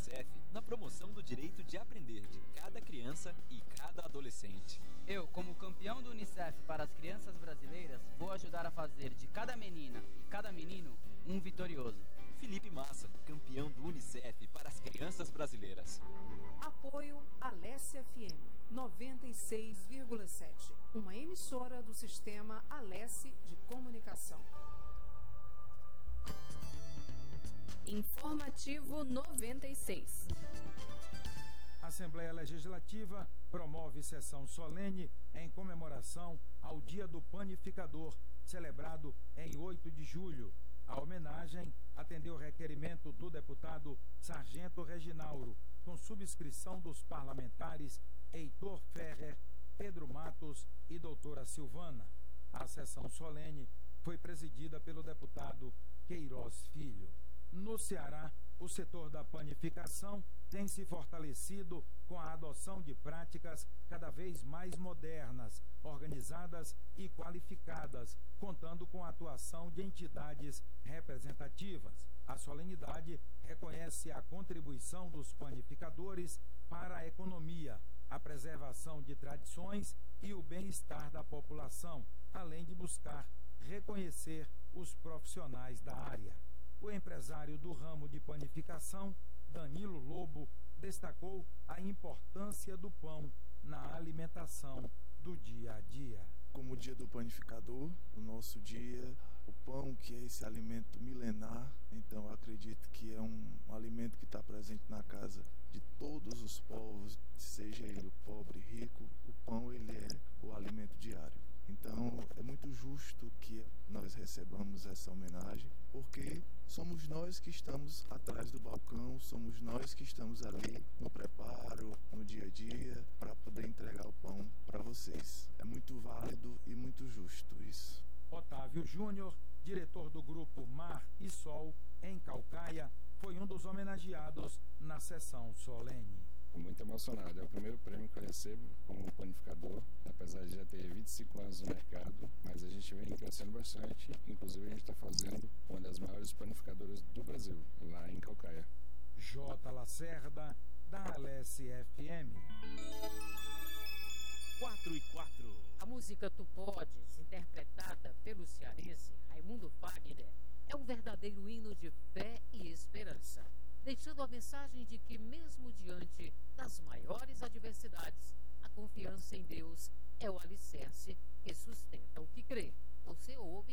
Unicef na promoção do direito de aprender de cada criança e cada adolescente. Eu, como campeão do Unicef para as crianças brasileiras, vou ajudar a fazer de cada menina e cada menino um vitorioso. Felipe Massa, campeão do Unicef para as crianças brasileiras. Apoio Alesse FM 96,7, uma emissora do sistema Alesse de comunicação. Informativo 96. A Assembleia Legislativa promove sessão solene em comemoração ao Dia do Panificador, celebrado em 8 de julho. A homenagem atendeu o requerimento do deputado Sargento Reginauro, com subscrição dos parlamentares Heitor Ferrer, Pedro Matos e doutora Silvana. A sessão solene foi presidida pelo deputado Queiroz Filho. No Ceará, o setor da panificação tem se fortalecido com a adoção de práticas cada vez mais modernas, organizadas e qualificadas, contando com a atuação de entidades representativas. A solenidade reconhece a contribuição dos panificadores para a economia, a preservação de tradições e o bem-estar da população, além de buscar reconhecer os profissionais da área. O empresário do ramo de panificação, Danilo Lobo, destacou a importância do pão na alimentação do dia a dia. Como o dia do panificador, o nosso dia, o pão, que é esse alimento milenar, então acredito que é um alimento que está presente na casa de todos os povos, seja ele o pobre, rico, o pão ele é o alimento diário. Então é muito justo que nós recebamos essa homenagem, porque somos nós que estamos atrás do balcão, somos nós que estamos ali no preparo, no dia a dia, para poder entregar o pão para vocês. É muito válido e muito justo isso. Otávio Júnior, diretor do grupo Mar e Sol, em Caucaia, foi um dos homenageados na sessão solene. Estou muito emocionado, é o primeiro prêmio que eu recebo como panificador, apesar de já ter 25 anos no mercado, mas a gente vem crescendo bastante, inclusive a gente está fazendo uma das maiores panificadoras do Brasil, lá em Caucaia. J. Lacerda, da Alesse FM. 4 A música Tu Podes, interpretada pelo cearense Raimundo Fagner, é um verdadeiro hino de fé e esperança, deixando a mensagem de que, mesmo diante das maiores adversidades, a confiança em Deus é o alicerce que sustenta o que crê. Você ouve